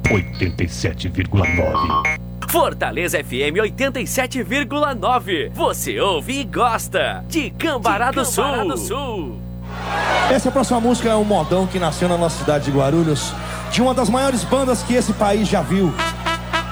87,9. Fortaleza FM 87,9. Você ouve e gosta de Cambará do Sul. Essa próxima música é um modão que nasceu na nossa cidade de Guarulhos, de uma das maiores bandas que esse país já viu.